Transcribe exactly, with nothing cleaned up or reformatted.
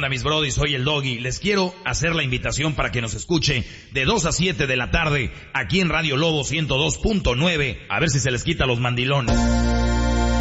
onda mis brodis? Soy el Doggy. Les quiero hacer la invitación para que nos escuche de dos a siete de la tarde aquí en Radio Lobo ciento dos punto nueve. A ver si se les quita los mandilones.